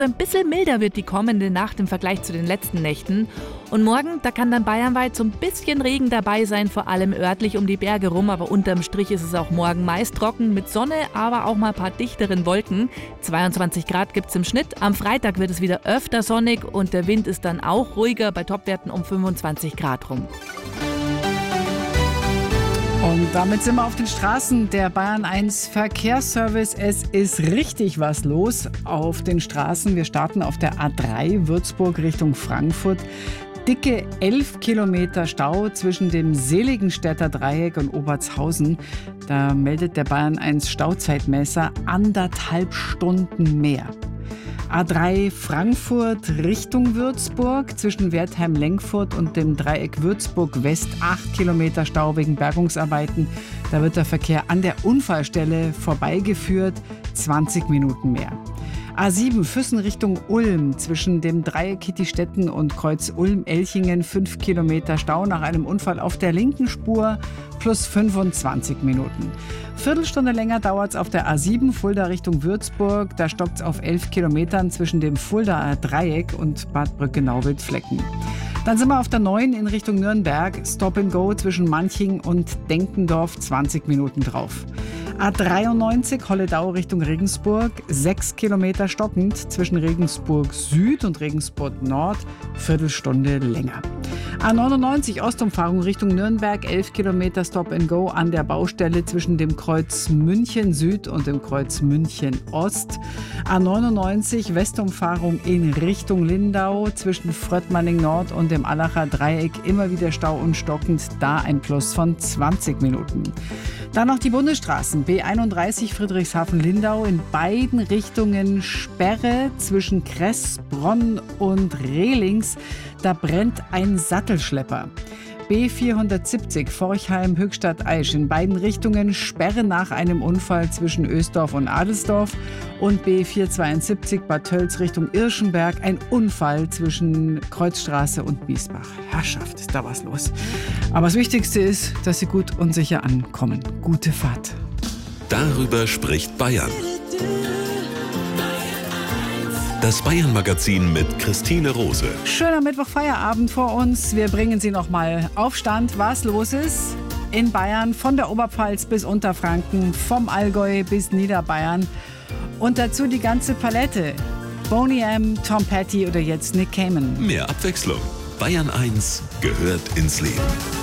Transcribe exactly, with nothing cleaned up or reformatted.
Ein bisschen milder wird die kommende Nacht im Vergleich zu den letzten Nächten. Und morgen, da kann dann bayernweit so ein bisschen Regen dabei sein, vor allem örtlich um die Berge rum. Aber unterm Strich ist es auch morgen meist trocken mit Sonne, aber auch mal ein paar dichteren Wolken. zweiundzwanzig Grad gibt es im Schnitt. Am Freitag wird es wieder öfter sonnig und der Wind ist dann auch ruhiger, bei Topwerten um fünfundzwanzig Grad rum. Und damit sind wir auf den Straßen der Bayern eins Verkehrsservice. Es ist richtig was los auf den Straßen. Wir starten auf der A drei Würzburg Richtung Frankfurt. Dicke elf Kilometer Stau zwischen dem Seligenstädter Dreieck und Obertshausen. Da meldet der Bayern eins Stauzeitmesser anderthalb Stunden mehr. A drei Frankfurt Richtung Würzburg zwischen Wertheim-Lenkfurt und dem Dreieck Würzburg West acht Kilometer Stau wegen Bergungsarbeiten. Da wird der Verkehr an der Unfallstelle vorbeigeführt, zwanzig Minuten mehr. A sieben Füssen Richtung Ulm zwischen dem Dreieck Kittistetten und Kreuz Ulm-Elchingen fünf Kilometer Stau nach einem Unfall auf der linken Spur plus fünfundzwanzig Minuten. Viertelstunde länger dauert es auf der A sieben Fulda Richtung Würzburg. Da stockt es auf elf Kilometern zwischen dem Fuldaer Dreieck und Bad Brücke-Nauwild-Flecken. Dann sind wir auf der neun in Richtung Nürnberg. Stop and Go zwischen Manching und Denkendorf, zwanzig Minuten drauf. A dreiundneunzig Holledau Richtung Regensburg, sechs Kilometer stockend zwischen Regensburg Süd und Regensburg Nord, Viertelstunde länger. A neunundneunzig Ostumfahrung Richtung Nürnberg, elf Kilometer Stop and Go an der Baustelle zwischen dem Kreuz München Süd und dem Kreuz München Ost. A neunundneunzig Westumfahrung in Richtung Lindau zwischen Fröttmanning Nord und dem Allacher Dreieck, immer wieder Stau und stockend, da ein Plus von zwanzig Minuten. Dann noch die Bundesstraßen. B einunddreißig Friedrichshafen-Lindau in beiden Richtungen Sperre zwischen Kressbronn und Rehlings. Da brennt ein Sattelschlepper. B vierhundertsiebzig Forchheim-Höchstadt-Aisch in beiden Richtungen Sperre nach einem Unfall zwischen Ösdorf und Adelsdorf. Und B vierhundertzweiundsiebzig Bad Tölz Richtung Irschenberg, ein Unfall zwischen Kreuzstraße und Miesbach. Herrschaft, ist da was los. Aber das Wichtigste ist, dass Sie gut und sicher ankommen. Gute Fahrt. Darüber spricht Bayern. Das Bayern-Magazin mit Christine Rose. Schöner Mittwoch-Feierabend vor uns. Wir bringen Sie noch mal auf Stand, was los ist in Bayern, von der Oberpfalz bis Unterfranken, vom Allgäu bis Niederbayern. Und dazu die ganze Palette. Boney M., Tom Petty oder jetzt Nick Cayman. Mehr Abwechslung. Bayern eins gehört ins Leben.